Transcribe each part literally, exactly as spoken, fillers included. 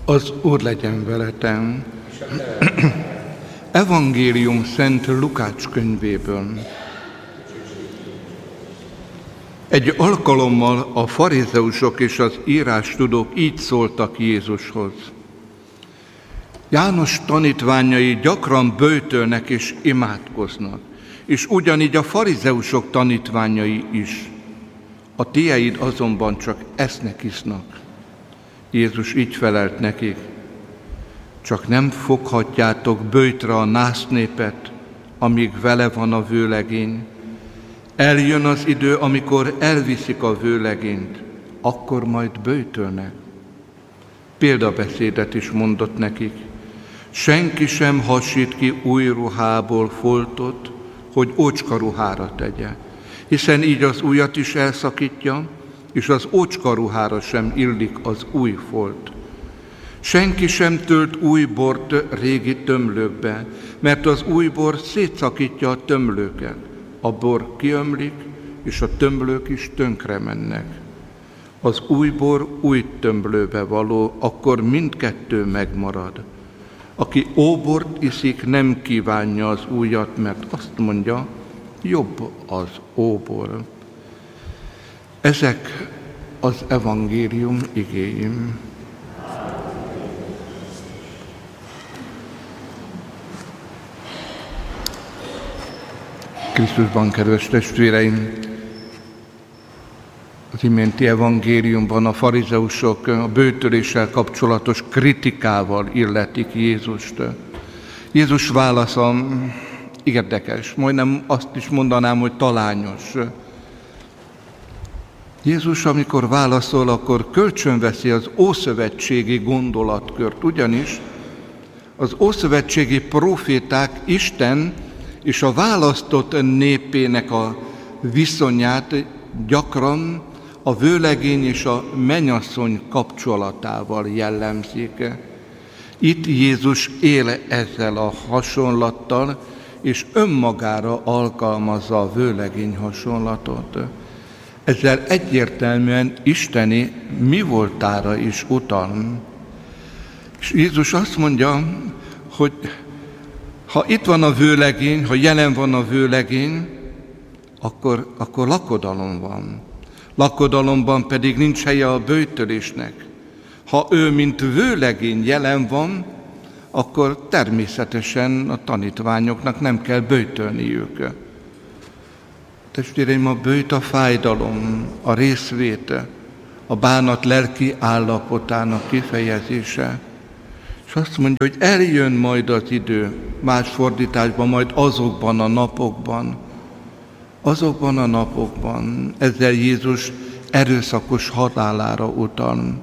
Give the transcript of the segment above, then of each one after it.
Az Úr legyen veletem. Evangélium Szent Lukács könyvéből. Egy alkalommal a farizeusok és az írástudók így szóltak Jézushoz. János tanítványai gyakran böjtölnek és imádkoznak, és ugyanígy a farizeusok tanítványai is. A tieid azonban csak esznek, isznak. Jézus így felelt nekik: csak nem foghatjátok böjtre a násznépet, amíg vele van a vőlegény. Eljön az idő, amikor elviszik a vőlegényt, akkor majd böjtölnek. Példabeszédet is mondott nekik: senki sem hasít ki új ruhából foltot, hogy ócska ruhára tegye, hiszen így az újat is elszakítja, és az ócska ruhára sem illik az új folt. Senki sem tölt új bort régi tömlőkbe, mert az új bor szétszakítja a tömlőket. A bor kiömlik, és a tömlők is tönkre mennek. Az új bor új tömlőbe való, akkor mindkettő megmarad. Aki óbort iszik, nem kívánja az újat, mert azt mondja, jobb az óbor. Ezek az evangélium igéim. Krisztusban, kedves testvéreim! Az iménti evangéliumban a farizeusok a böjtöléssel kapcsolatos kritikával illetik Jézust. Jézus válasza érdekes, majdnem azt is mondanám, hogy talányos. Jézus, amikor válaszol, akkor kölcsönveszi az ószövetségi gondolatkört, ugyanis az ószövetségi proféták Isten és a választott népének a viszonyát gyakran a vőlegény és a mennyasszony kapcsolatával jellemzik. Itt Jézus él ezzel a hasonlattal, és önmagára alkalmazza a vőlegény hasonlatot. Ezzel egyértelműen isteni mi voltára is utal. És Jézus azt mondja, hogy ha itt van a vőlegény, ha jelen van a vőlegény, akkor, akkor lakodalom van. Lakodalomban pedig nincs helye a böjtölésnek. Ha ő, mint vőlegény jelen van, akkor természetesen a tanítványoknak nem kell böjtölniük. Testvéreim, a böjt a fájdalom, a részvét, a bánat lelki állapotának kifejezése. És azt mondja, hogy eljön majd az idő, más fordításban, majd azokban a napokban, azokban a napokban, ezzel Jézus erőszakos halálára utal.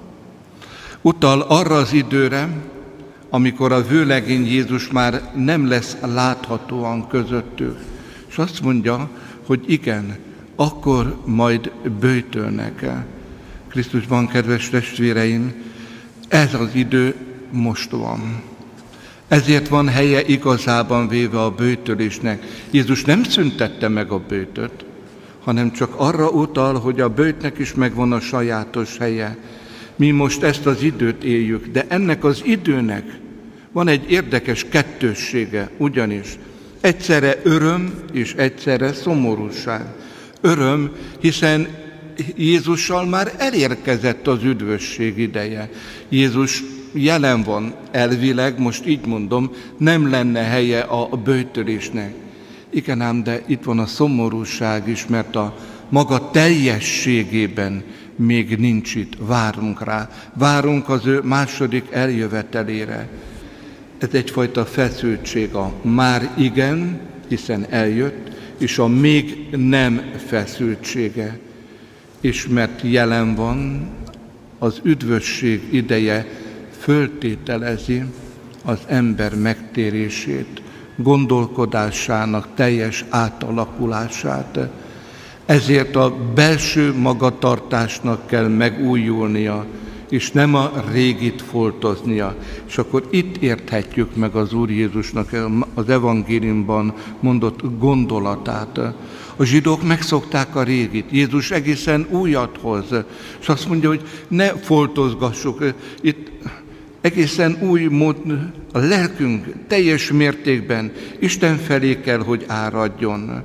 Utal arra az időre, amikor a vőlegény Jézus már nem lesz láthatóan közöttük. És azt mondja, hogy igen, akkor majd böjtölnek. Krisztusban, kedves testvéreim, ez az idő most van. Ezért van helye igazában véve a böjtölésnek. Jézus nem szüntette meg a böjtöt, hanem csak arra utal, hogy a böjtnek is megvan a sajátos helye. Mi most ezt az időt éljük, de ennek az időnek van egy érdekes kettőssége, ugyanis egyszerre öröm és egyszerre szomorúság. Öröm, hiszen Jézussal már elérkezett az üdvösség ideje. Jézus jelen van elvileg, most így mondom, nem lenne helye a böjtölésnek. Igen ám, de itt van a szomorúság is, mert a maga teljességében még nincs itt, várunk rá. Várunk az ő második eljövetelére. Ez egyfajta feszültség, a már igen, hiszen eljött, és a még nem feszültsége. És mert jelen van, az üdvösség ideje föltételezi az ember megtérését, gondolkodásának teljes átalakulását. Ezért a belső magatartásnak kell megújulnia, és nem a régit foltoznia. És akkor itt érthetjük meg az Úr Jézusnak az evangéliumban mondott gondolatát. A zsidók megszokták a régit, Jézus egészen újat hoz, és azt mondja, hogy ne foltozgassuk. Itt egészen új mód, a lelkünk teljes mértékben Isten felé kell, hogy áradjon.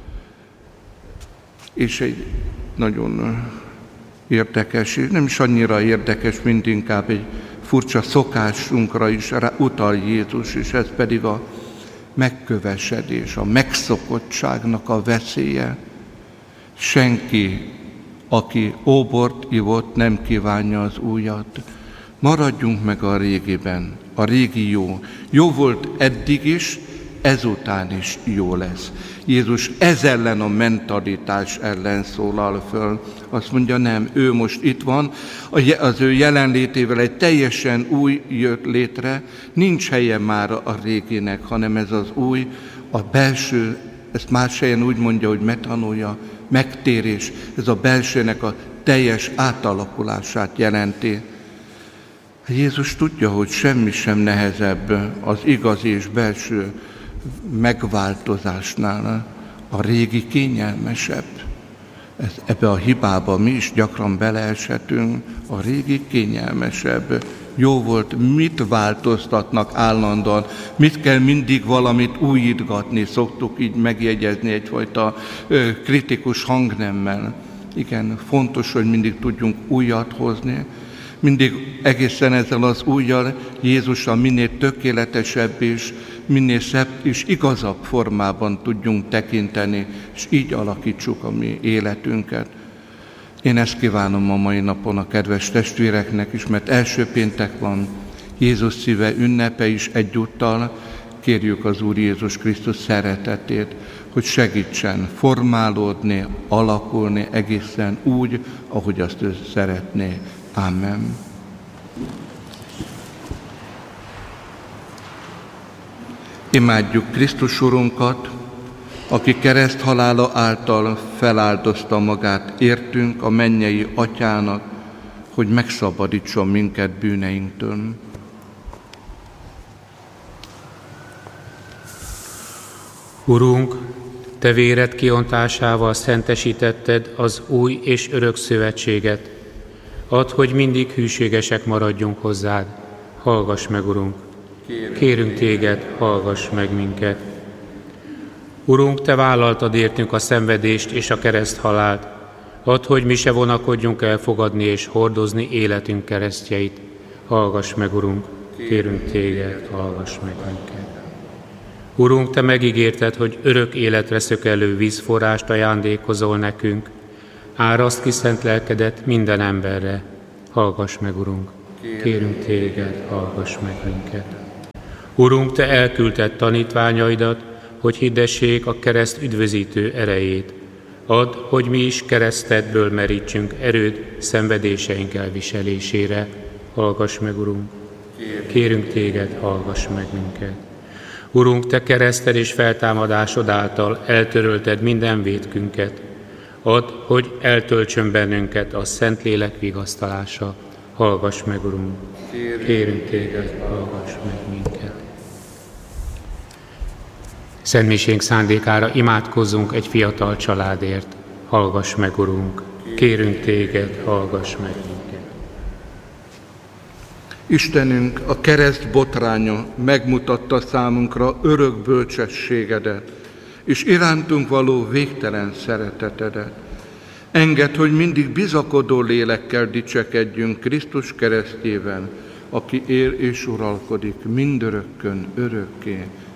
És egy nagyon érdekes, és nem is annyira érdekes, mint inkább egy furcsa szokásunkra is rá utal Jézus, és ez pedig a megkövesedés, a megszokottságnak a veszélye. Senki, aki óbort ivott, nem kívánja az újat. Maradjunk meg a régiben, a régi jó. Jó volt eddig is, ezután is jó lesz. Jézus ez ellen a mentalitás ellen szólal föl. Azt mondja, nem, ő most itt van, az ő jelenlétével egy teljesen új jött létre, nincs helye már a réginek, hanem ez az új, a belső, ezt más helyen úgy mondja, hogy metanója, megtérés, ez a belsőnek a teljes átalakulását jelenti. Jézus tudja, hogy semmi sem nehezebb az igazi és belső megváltozásnál, a régi kényelmesebb. Ez, ebbe a hibába mi is gyakran beleeshetünk, a régi kényelmesebb. Jó volt, mit változtatnak állandóan, mit kell mindig valamit újítgatni, szoktuk így megjegyezni egyfajta ö, kritikus hangnemmel. Igen, fontos, hogy mindig tudjunk újat hozni, mindig egészen ezzel az újjal Jézussal minél tökéletesebb és minél szebb és igazabb formában tudjunk tekinteni, és így alakítsuk a mi életünket. Én ezt kívánom a mai napon a kedves testvéreknek is, mert első péntek van, Jézus szíve ünnepe is egyúttal, kérjük az Úr Jézus Krisztus szeretetét, hogy segítsen formálódni, alakulni egészen úgy, ahogy azt ő szeretné. Amen. Imádjuk Krisztus Urunkat, aki kereszthalála által feláldozta magát értünk a mennyei Atyának, hogy megszabadítson minket bűneinktől. Urunk, Te véred kiontásával szentesítetted az új és örök szövetséget. Add, hogy mindig hűségesek maradjunk hozzád. Hallgass meg, Urunk! Kérünk Téged, hallgass meg minket! Urunk, Te vállaltad értünk a szenvedést és a kereszthalált. Add, hogy mi se vonakodjunk elfogadni és hordozni életünk keresztjeit. Hallgass meg, Urunk! Kérünk Téged, hallgass meg minket! Urunk, Te megígérted, hogy örök életre szökelő vízforrást ajándékozol nekünk. Áraszt ki szent lelkedet minden emberre. Hallgass meg, Urunk! Kérünk Téged, hallgass meg minket! Urunk, Te elküldted tanítványaidat, hogy hirdessék a kereszt üdvözítő erejét. Add, hogy mi is keresztedből merítsünk erőd szenvedéseink elviselésére. Hallgass meg, Urunk! Kérünk Téged, hallgass meg minket! Urunk, Te kereszted és feltámadásod által eltörölted minden vétkünket. Add, hogy eltöltsön bennünket a Szentlélek vigasztalása. Hallgass meg, Urunk! Kérünk Téged, hallgass meg minket! Szentmisénk szándékára imádkozzunk egy fiatal családért. Hallgass meg, Urunk! Kérünk Téged, hallgass meg minket! Istenünk, a kereszt botránya megmutatta számunkra örök bölcsességedet, és irántunk való végtelen szeretetedet. Engedd, hogy mindig bizakodó lélekkel dicsekedjünk Krisztus keresztjében, aki él és uralkodik mindörökkön örökké.